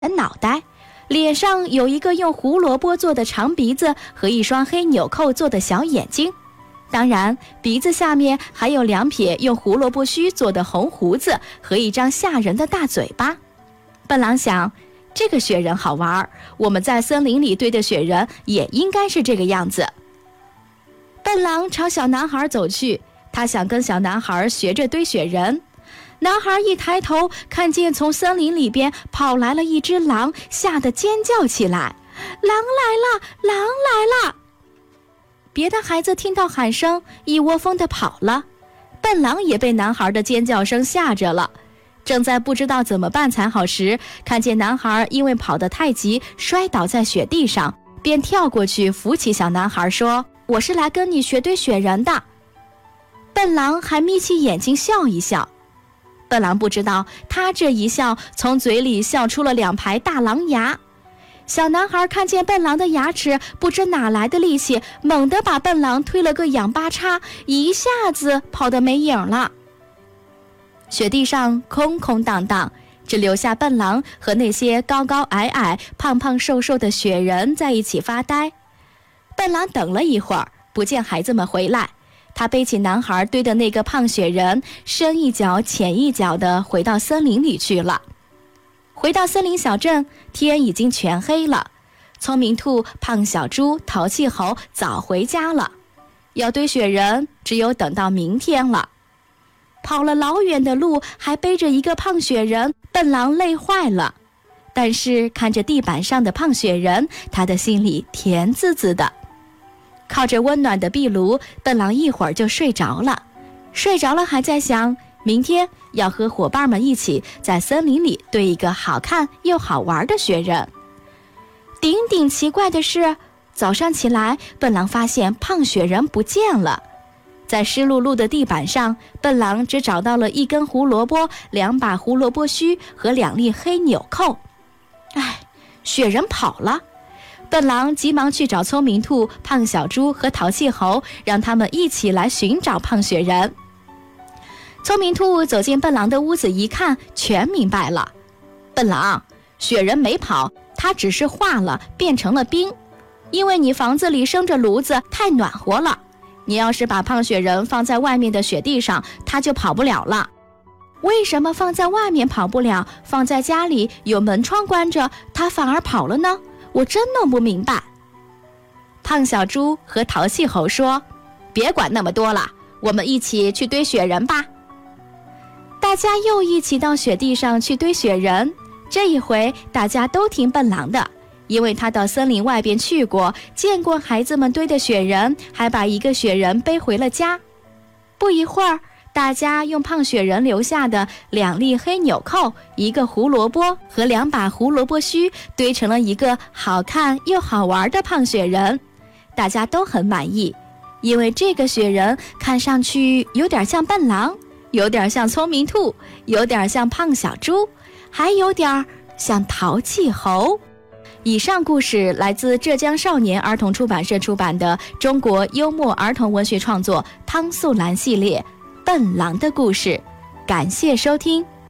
脑袋，脸上有一个用胡萝卜做的长鼻子和一双黑纽扣做的小眼睛，当然鼻子下面还有2撇用胡萝卜须做的红胡子和一张吓人的大嘴巴。笨狼想，这个雪人好玩，我们在森林里堆的雪人也应该是这个样子。笨狼朝小男孩走去，他想跟小男孩学着堆雪人。男孩一抬头，看见从森林里边跑来了一只狼，吓得尖叫起来：狼来了，狼来了！别的孩子听到喊声，一窝蜂地跑了。笨狼也被男孩的尖叫声吓着了，正在不知道怎么办才好时，看见男孩因为跑得太急摔倒在雪地上，便跳过去扶起小男孩说：我是来跟你学堆雪人的。笨狼还眯起眼睛笑一笑。笨狼不知道，他这一笑从嘴里笑出了2排大狼牙。小男孩看见笨狼的牙齿，不知哪来的力气，猛地把笨狼推了个仰八叉，一下子跑得没影了。雪地上空空荡荡，只留下笨狼和那些高高矮矮、胖胖瘦瘦的雪人在一起发呆。笨狼等了一会儿，不见孩子们回来，他背起男孩堆的那个胖雪人，深一脚浅一脚地回到森林里去了。回到森林小镇，天已经全黑了。聪明兔、胖小猪、淘气猴早回家了，要堆雪人只有等到明天了。跑了老远的路，还背着一个胖雪人，笨狼累坏了。但是看着地板上的胖雪人，他的心里甜滋滋的。靠着温暖的壁炉，笨狼一会儿就睡着了。睡着了还在想，明天要和伙伴们一起在森林里堆一个好看又好玩的雪人。顶顶奇怪的是，早上起来，笨狼发现胖雪人不见了。在湿漉漉的地板上，笨狼只找到了1根胡萝卜、2把胡萝卜须和2粒黑纽扣。雪人跑了。笨狼急忙去找聪明兔、胖小猪和淘气猴，让他们一起来寻找胖雪人。聪明兔走进笨狼的屋子一看，全明白了。笨狼，雪人没跑，它只是化了，变成了冰。因为你房子里生着炉子，太暖和了。你要是把胖雪人放在外面的雪地上，它就跑不了了。为什么放在外面跑不了，放在家里有门窗关着，它反而跑了呢？我真弄不明白。胖小猪和淘气猴说：别管那么多了，我们一起去堆雪人吧。大家又一起到雪地上去堆雪人，这一回大家都听笨狼的，因为他到森林外边去过，见过孩子们堆的雪人，还把1个雪人背回了家。不一会儿，大家用胖雪人留下的2粒黑纽扣、1个胡萝卜和2把胡萝卜须堆成了一个好看又好玩的胖雪人。大家都很满意，因为这个雪人看上去有点像笨狼，有点像聪明兔，有点像胖小猪，还有点像淘气猴。以上故事来自浙江少年儿童出版社出版的中国幽默儿童文学创作汤素兰系列《笨狼的故事》。感谢收听。